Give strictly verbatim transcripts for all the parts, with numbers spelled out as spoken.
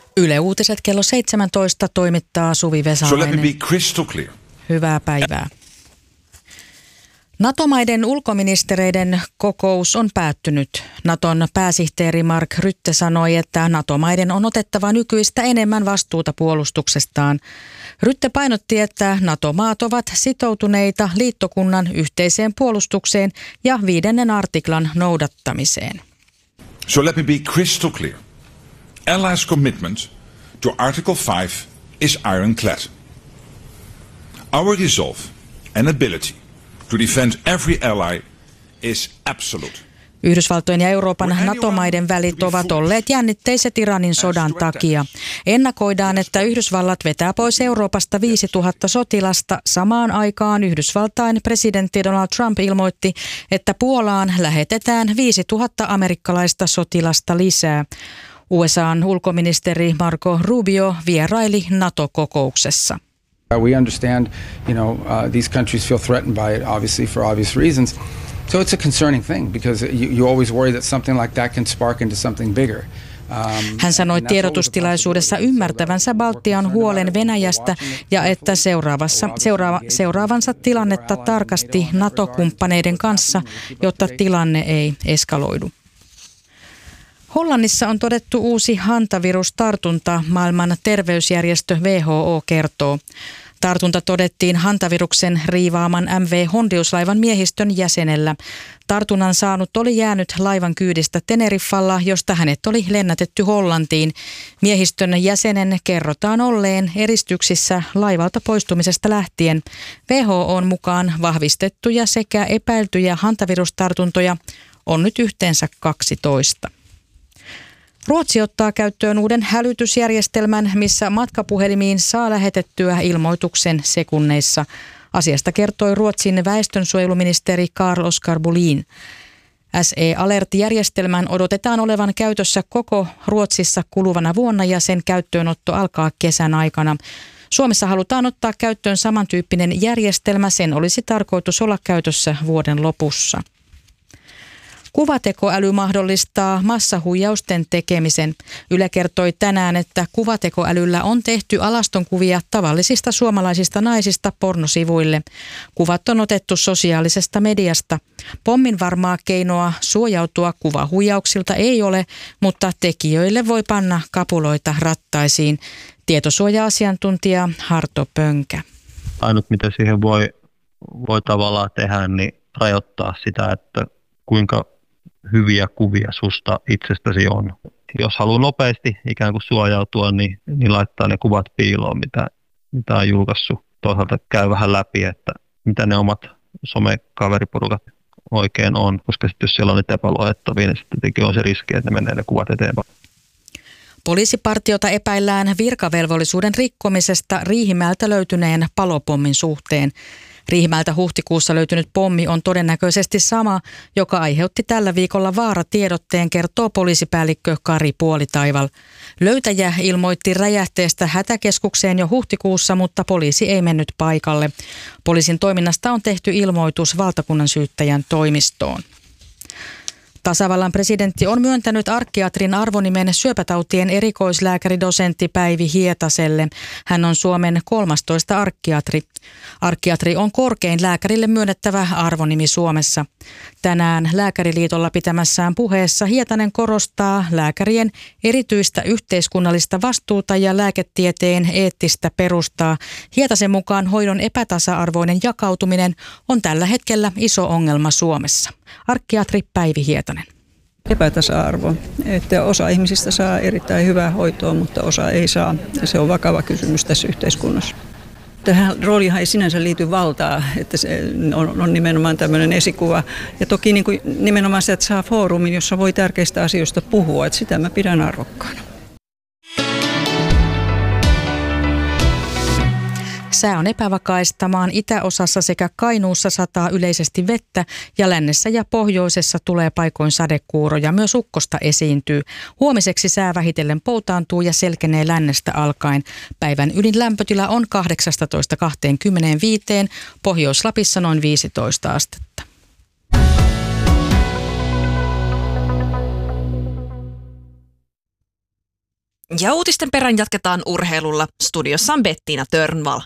Yle Uutiset kello seitsemäntoista toimittaa Suvi Vesalainen. So let me be crystal clear. Hyvää päivää. NATO-maiden ulkoministereiden kokous on päättynyt. Naton pääsihteeri Mark Rutte sanoi, että NATO-maiden on otettava nykyistä enemmän vastuuta puolustuksestaan. Rutte painotti, että NATO-maat ovat sitoutuneita liittokunnan yhteiseen puolustukseen ja viidennen artiklan noudattamiseen. So let me be crystal clear. Allies' commitment to Article five is ironclad. Our resolve and ability to defend every ally is absolute. Yhdysvaltojen ja Euroopan NATO-maiden välit ovat olleet jännitteiset Iranin sodan takia. Ennakoidaan, että Yhdysvallat vetää pois Euroopasta viisituhatta sotilasta. Samaan aikaan Yhdysvaltain presidentti Donald Trump ilmoitti, että Puolaan lähetetään viisituhatta amerikkalaista sotilasta lisää. U S A:n ulkoministeri Marco Rubio vieraili NATO-kokouksessa. We understand, you know, uh, these countries feel threatened by it, obviously, for obvious reasons. So it's a concerning thing because you, you always worry that something like that can spark into something bigger. Hän sanoi tiedotustilaisuudessa ymmärtävänsä Baltian huolen Venäjästä ja että seuraavassa, seuraava, seuraavansa tilannetta tarkasti NATO-kumppaneiden kanssa, jotta tilanne ei eskaloidu. Hollannissa on todettu uusi hantavirustartunta, maailman terveysjärjestö W H O kertoo. Tartunta todettiin hantaviruksen riivaaman M V Hondius-laivan miehistön jäsenellä. Tartunnan saanut oli jäänyt laivan kyydistä Teneriffalla, josta hänet oli lennätetty Hollantiin. Miehistön jäsenen kerrotaan olleen eristyksissä laivalta poistumisesta lähtien. W H O:n mukaan vahvistettuja sekä epäiltyjä hantavirustartuntoja on nyt yhteensä kaksitoista. Ruotsi ottaa käyttöön uuden hälytysjärjestelmän, missä matkapuhelimiin saa lähetettyä ilmoituksen sekunneissa. Asiasta kertoi Ruotsin väestönsuojeluministeri Carl-Oskar Bolin. S E-Alert-järjestelmän odotetaan olevan käytössä koko Ruotsissa kuluvana vuonna ja sen käyttöönotto alkaa kesän aikana. Suomessa halutaan ottaa käyttöön samantyyppinen järjestelmä. Sen olisi tarkoitus olla käytössä vuoden lopussa. Kuvatekoäly mahdollistaa massahuijausten tekemisen. Yle kertoi tänään, että kuvatekoälyllä on tehty alastonkuvia tavallisista suomalaisista naisista pornosivuille. Kuvat on otettu sosiaalisesta mediasta. Pommin varmaa keinoa suojautua kuvahuijauksilta ei ole, mutta tekijöille voi panna kapuloita rattaisiin. Tietosuoja-asiantuntija Harto Pönkä. Ainut mitä siihen voi, voi tavallaan tehdä, niin rajoittaa sitä, että kuinka hyviä kuvia susta itsestäsi on. Jos haluaa nopeasti ikään kuin suojautua, niin, niin laittaa ne kuvat piiloon, mitä, mitä on julkaissut. Toisaalta käy vähän läpi, että mitä ne omat somekaveriporukat oikein on, koska sitten jos siellä on niitä epäluotettavia, niin sitten tietenkin on se riski, että ne menee ne kuvat eteenpäin. Poliisipartiota epäillään virkavelvollisuuden rikkomisesta Riihimäeltä löytyneen palopommin suhteen. Riihimäeltä huhtikuussa löytynyt pommi on todennäköisesti sama, joka aiheutti tällä viikolla vaaratiedotteen, kertoo poliisipäällikkö Kari Puolitaival. Löytäjä ilmoitti räjähteestä hätäkeskukseen jo huhtikuussa, mutta poliisi ei mennyt paikalle. Poliisin toiminnasta on tehty ilmoitus valtakunnan syyttäjän toimistoon. Tasavallan presidentti on myöntänyt arkkiatrin arvonimen syöpätautien erikoislääkäridosentti Päivi Hietaselle. Hän on Suomen kolmastoista arkkiatri. Arkkiatri on korkein lääkärille myönnettävä arvonimi Suomessa. Tänään Lääkäriliitolla pitämässään puheessa Hietanen korostaa lääkärien erityistä yhteiskunnallista vastuuta ja lääketieteen eettistä perustaa. Hietasen mukaan hoidon epätasa-arvoinen jakautuminen on tällä hetkellä iso ongelma Suomessa. Arkkiatri Päivi Hietanen. Epätasa-arvo, että osa ihmisistä saa erittäin hyvää hoitoa, mutta osa ei saa. Ja se on vakava kysymys tässä yhteiskunnassa. Tähän roolihan ei sinänsä liity valtaa, että se on, on nimenomaan tämmöinen esikuva. Ja toki niin kuin nimenomaan se, että saa foorumin, jossa voi tärkeistä asioista puhua, että sitä mä pidän arvokkaana. Sää on epävakaista. Maan itäosassa sekä Kainuussa sataa yleisesti vettä ja lännessä ja pohjoisessa tulee paikoin sadekuuroja. Myös ukkosta esiintyy. Huomiseksi sää vähitellen poutaantuu ja selkenee lännestä alkaen. Päivän ylin lämpötila on kahdeksastatoista kaksikymmentäviisi, Pohjois-Lapissa noin viisitoista astetta. Ja uutisten perään jatketaan urheilulla. Studiossa on Bettina Törnvall.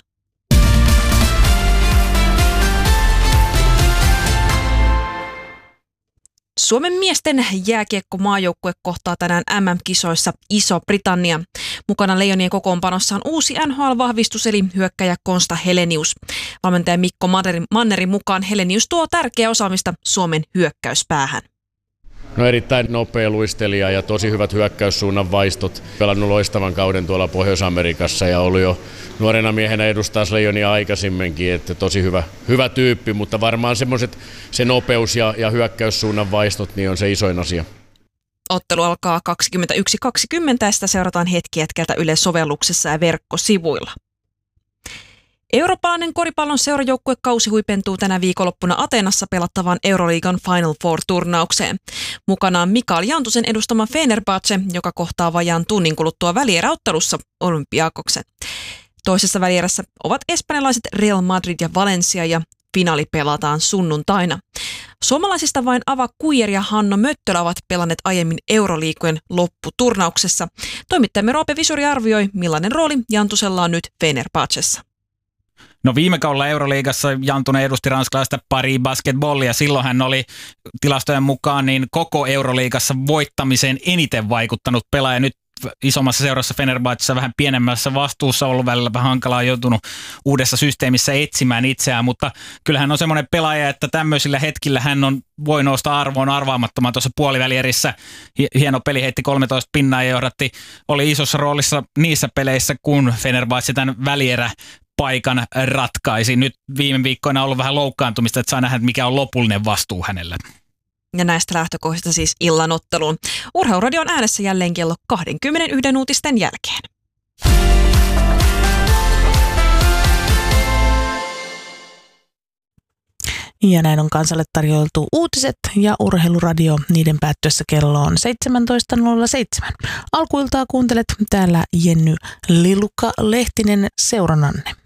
Suomen miesten jääkiekko-maajoukkue kohtaa tänään äm äm-kisoissa Iso-Britannia. Mukana Leijonien kokoonpanossa on uusi N H L-vahvistus eli hyökkäjä Konsta Helenius. Valmentaja Mikko Mannerin mukaan Helenius tuo tärkeää osaamista Suomen hyökkäyspäähän. No erittäin nopea luistelija ja tosi hyvät hyökkäyssuunnan vaistot. Pelannut loistavan kauden tuolla Pohjois-Amerikassa ja ollut jo nuorena miehenä edustaa Leijonia aikaisemminkin, että tosi hyvä, hyvä tyyppi, mutta varmaan semmoiset se nopeus ja, ja hyökkäyssuunnan vaistot niin on se isoin asia. Ottelu alkaa kaksikymmentäyksi kaksikymmentä ja sitä seurataan hetki hetkeltä Yle sovelluksessa ja verkkosivuilla. Eurooppalainen koripallon seurajoukkuekausi huipentuu tänä viikonloppuna Ateenassa pelattavaan Euroliigan Final Four-turnaukseen. Mukana on Mikael Jantusen edustama Fenerbahce, joka kohtaa vajaan tunnin kuluttua välieräottelussa Olympiakoksen. Toisessa välierässä ovat espanjalaiset Real Madrid ja Valencia ja finaali pelataan sunnuntaina. Suomalaisista vain Ava Kuijer ja Hanno Möttölä ovat pelanneet aiemmin Euroliigojen lopputurnauksessa. Toimittajamme Roope Visuri arvioi, millainen rooli Jantusella on nyt Fenerbahcessa. No viime kaudella Euroliigassa Jantunen edusti ranskalaista Paris Basketballia. Silloin hän oli tilastojen mukaan niin koko Euroliigassa voittamiseen eniten vaikuttanut pelaaja. Nyt isommassa seurassa Fenerbahcessa vähän pienemmässä vastuussa ollut välillä vähän hankalaa, joutunut uudessa systeemissä etsimään itseään, mutta kyllähän on semmoinen pelaaja, että tämmöisillä hetkillä hän on, voi nousta arvoon arvaamattomaan tuossa puolivälierissä. Hieno peli, heitti kolmetoista pinnaa ja johdatti, oli isossa roolissa niissä peleissä, kun Fenerbahce tämän välierä paikan ratkaisi. Nyt viime viikkoina on ollut vähän loukkaantumista, että saa nähdä, mikä on lopullinen vastuu hänelle. Ja näistä lähtökohdista siis illan otteluun. Urheiluradio on äänessä jälleen kello kaksikymmentäyksi uutisten jälkeen. Ja näin on kansalle tarjoiltu uutiset ja urheiluradio niiden päättyessä kello on seitsemäntoista nolla seitsemän. Alkuiltaa kuuntelet täällä Jenny Lilukka-Lehtinen seurannanne.